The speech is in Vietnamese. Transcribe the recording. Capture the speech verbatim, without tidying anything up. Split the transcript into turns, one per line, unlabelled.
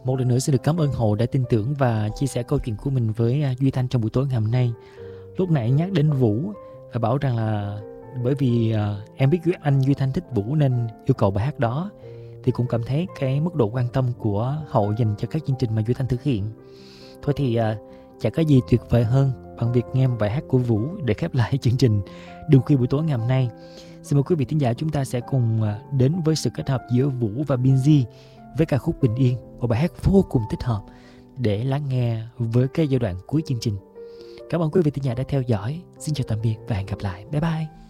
Một lần nữa xin được cảm ơn Hồ đã tin tưởng và chia sẻ câu chuyện của mình với Duy Thanh trong buổi tối ngày hôm nay. Lúc nãy nhắc đến Vũ và bảo rằng là bởi vì uh, em biết anh Duy Thanh thích Vũ nên yêu cầu bài hát đó, thì cũng cảm thấy cái mức độ quan tâm của Hậu dành cho các chương trình mà Duy Thanh thực hiện. Thôi thì uh, chẳng có gì tuyệt vời hơn bằng việc nghe một bài hát của Vũ để khép lại chương trình Đường Khuya buổi tối ngày hôm nay. Xin mời quý vị thính giả, chúng ta sẽ cùng uh, đến với sự kết hợp giữa Vũ và Binz với ca khúc Bình Yên, một bài hát vô cùng thích hợp để lắng nghe với cái giai đoạn cuối chương trình. Cảm ơn quý vị thính giả đã theo dõi. Xin chào tạm biệt và hẹn gặp lại. Bye bye.